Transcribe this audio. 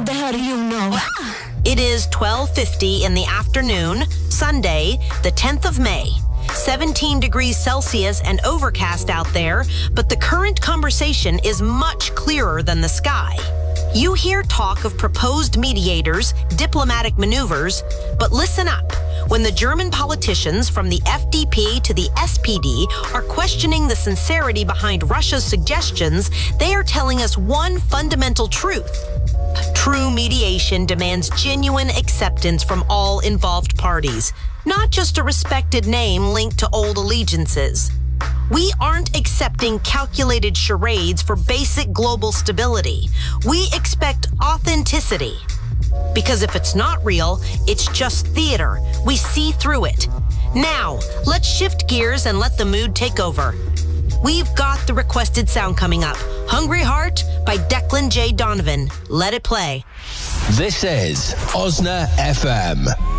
What the hell do you know? It is 12:50 in the afternoon, Sunday, the 10th of May. 17 degrees Celsius and overcast out there, but the current conversation is much clearer than the sky. You hear talk of proposed mediators, diplomatic maneuvers, but listen up. When the German politicians from the FDP to the SPD are questioning the sincerity behind Russia's suggestions, they are telling us one fundamental truth. True mediation demands genuine acceptance from all involved parties, not just a respected name linked to old allegiances. We aren't accepting calculated charades for basic global stability. We expect authenticity. Because if it's not real, it's just theater. We see through it. Now, let's shift gears and let the mood take over. We've got the requested sound coming up. Hungry Heart by Declan J. Donovan. Let it play. This is Osna FM.